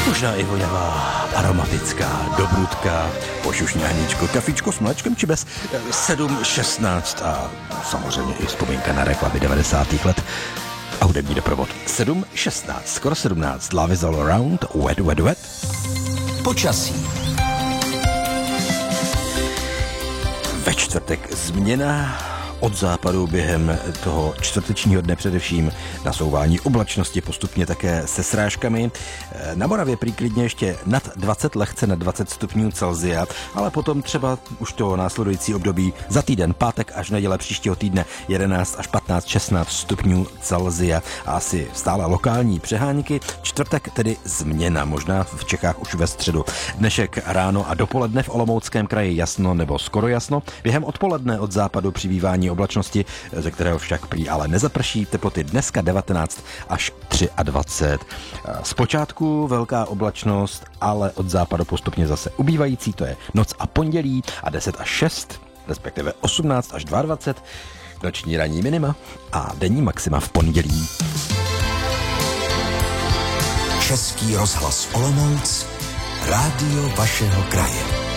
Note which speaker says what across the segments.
Speaker 1: Možná i voňavá, aromatická, dobrutká, pošušňáníčko, kafičko s mléčkem či bez, 7.16 a samozřejmě i vzpomínka na reklamy 90. let a hudební doprovod. 7.16, skoro 17, Love is all around, wet, wet, wet.
Speaker 2: Počasí.
Speaker 1: Ve čtvrtek změna od západu během toho čtvrtečního dne především nasouvání oblačnosti, postupně také se srážkami. Na Moravě prý klidně ještě nad 20, lehce nad 20 stupňů Celsia, ale potom třeba už to následující období za týden, pátek až neděle příštího týdne 11 až 15, 16 stupňů Celsia a asi stále lokální přehánky. Čtvrtek tedy změna, možná v Čechách už ve středu. Dnešek ráno a dopoledne v Olomouckém kraji jasno nebo skoro jasno. Během odpoledne od západu přibývání oblačnosti, ze kterého však prý ale nezaprší, teploty dneska 19 až 23. Zpočátku velká oblačnost, ale od západu postupně zase ubývající, to je noc a pondělí a 10 až 6, respektive 18 až 22, noční ranní minima a denní maxima v pondělí.
Speaker 2: Český rozhlas Olomouc, rádio vašeho kraje.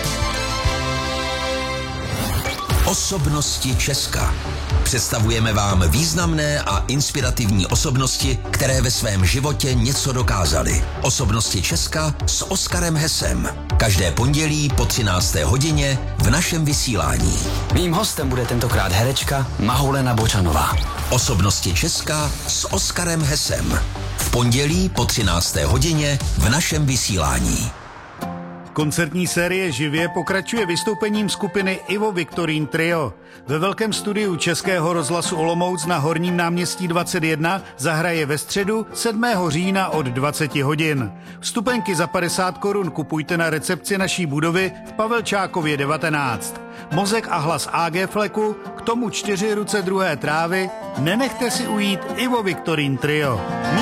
Speaker 2: Osobnosti Česka. Představujeme vám významné a inspirativní osobnosti, které ve svém životě něco dokázaly. Osobnosti Česka s Oskarem Hesem. Každé pondělí po 13. hodině v našem vysílání.
Speaker 3: Mým hostem bude tentokrát herečka Mahulena Bočanová.
Speaker 2: Osobnosti Česka s Oskarem Hesem. V pondělí po 13. hodině v našem vysílání.
Speaker 4: Koncertní série živě pokračuje vystoupením skupiny Ivo Viktorín Trio. Ve velkém studiu Českého rozhlasu Olomouc na Horním náměstí 21 zahraje ve středu 7. října od 20 hodin. Vstupenky za 50 korun kupujte na recepci naší budovy v Pavelčákově 19. Mozek a hlas AG Fleku, k tomu 4 ruce druhé trávy, nenechte si ujít Ivo Viktorín Trio.